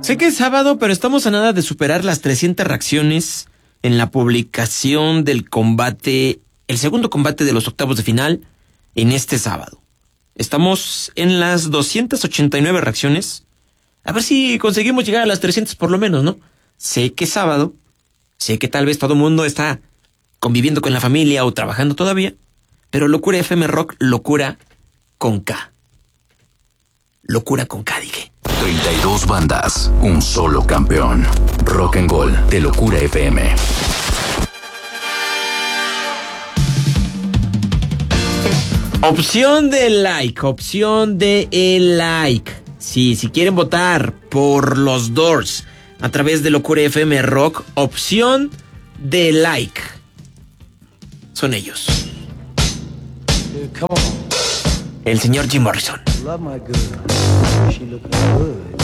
Sé que es sábado, pero estamos a nada de superar las 300 reacciones en la publicación del combate, el segundo combate de los octavos de final en este sábado. Estamos en las 289 reacciones. A ver si conseguimos llegar a las 300 por lo menos, ¿no? Sé que es sábado, sé que tal vez todo el mundo está conviviendo con la familia o trabajando todavía, pero Locura FM Rock, locura con K. Locura con K, dije. 32 bandas, un solo campeón. Rock and Roll de Locura FM. Opción de like. Sí, si quieren votar por los Doors a través de Locura FM Rock, opción de like. Son ellos. El señor Jim Morrison. Love my girl. She looking good.